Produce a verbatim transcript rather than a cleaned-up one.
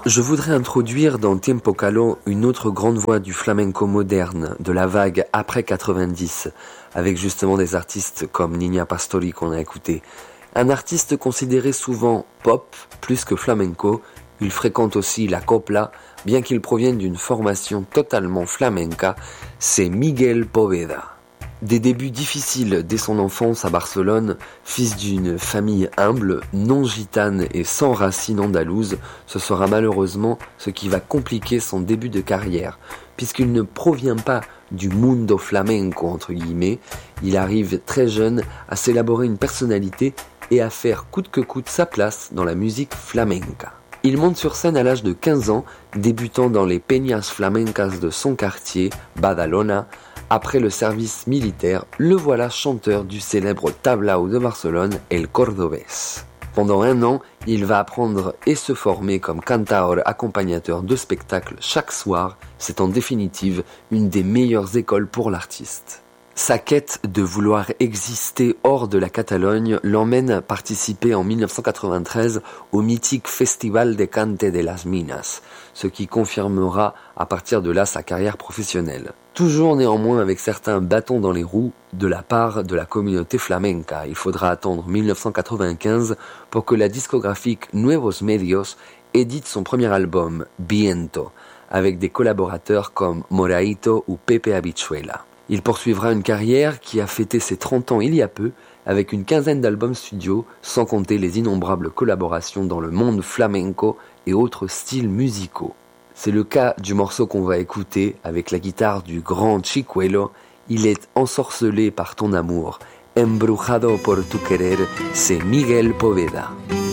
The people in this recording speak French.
Je voudrais introduire dans Tiempo Caló une autre grande voix du flamenco moderne, de la vague après quatre-vingt-dix, avec justement des artistes comme Niña Pastori qu'on a écouté. Un artiste considéré souvent pop plus que flamenco, il fréquente aussi la copla, bien qu'il provienne d'une formation totalement flamenca, c'est Miguel Poveda. Des débuts difficiles dès son enfance à Barcelone, fils d'une famille humble, non gitane et sans racines andalouses, ce sera malheureusement ce qui va compliquer son début de carrière, puisqu'il ne provient pas du mundo flamenco entre guillemets, il arrive très jeune à s'élaborer une personnalité et à faire coûte que coûte sa place dans la musique flamenca. Il monte sur scène à l'âge de quinze ans, débutant dans les peñas flamencas de son quartier, Badalona. Après le service militaire, le voilà chanteur du célèbre tablao de Barcelone, El Cordobés. Pendant un an, il va apprendre et se former comme cantaor accompagnateur de spectacles chaque soir. C'est en définitive une des meilleures écoles pour l'artiste. Sa quête de vouloir exister hors de la Catalogne l'emmène à participer en dix-neuf cent quatre-vingt-treize au mythique Festival de Cante de las Minas, ce qui confirmera à partir de là sa carrière professionnelle. Toujours néanmoins avec certains bâtons dans les roues de la part de la communauté flamenca. Il faudra attendre dix-neuf cent quatre-vingt-quinze pour que la discographique Nuevos Medios édite son premier album, Viento, avec des collaborateurs comme Moraito ou Pepe Habichuela. Il poursuivra une carrière qui a fêté ses trente ans il y a peu, avec une quinzaine d'albums studio, sans compter les innombrables collaborations dans le monde flamenco et autres styles musicaux. C'est le cas du morceau qu'on va écouter avec la guitare du grand Chicuelo. Il est ensorcelé par ton amour. Embrujado por tu querer, c'est Miguel Poveda.